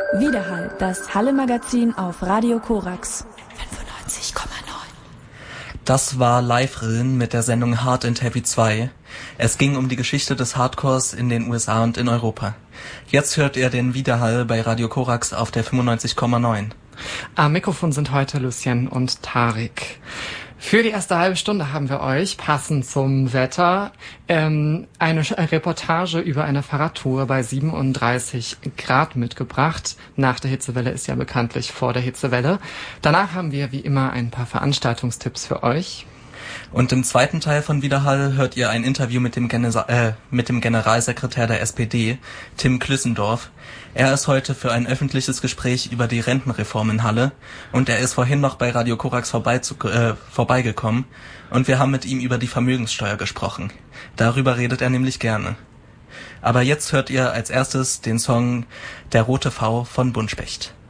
Widerhall, das Halle-Magazin auf Radio Korax 95,9. Das war Live-Rillen mit der Sendung Hard and Heavy 2. Es ging um die Geschichte des Hardcores in den USA und in Europa. Jetzt hört ihr den Widerhall bei Radio Korax auf der 95,9. Am Mikrofon sind heute Lucien und Tarik. Für die erste halbe Stunde haben wir euch, passend zum Wetter, eine Reportage über eine Fahrradtour bei 37 Grad mitgebracht. Nach der Hitzewelle ist ja bekanntlich vor der Hitzewelle. Danach haben wir wie immer ein paar Veranstaltungstipps für euch. Und im zweiten Teil von Widerhall hört ihr ein Interview mit dem Generalsekretär der SPD, Tim Klüssendorf. Er ist heute für ein öffentliches Gespräch über die Rentenreform in Halle und er ist vorhin noch bei Radio Korax vorbeigekommen und wir haben mit ihm über die Vermögenssteuer gesprochen. Darüber redet er nämlich gerne. Aber jetzt hört ihr als erstes den Song Der rote V von Buntspecht.